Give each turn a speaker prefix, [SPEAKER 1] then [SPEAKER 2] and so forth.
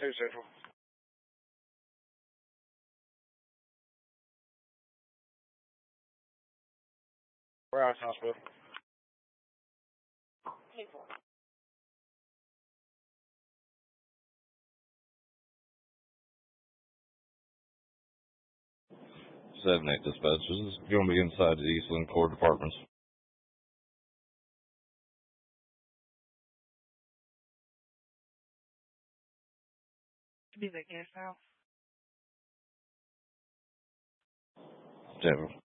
[SPEAKER 1] 2 Central. Warehouse Hospital.
[SPEAKER 2] 7-8 dispatch. This is going to be inside the Eastland Core Departments.
[SPEAKER 1] Be the guest house.
[SPEAKER 2] Denver.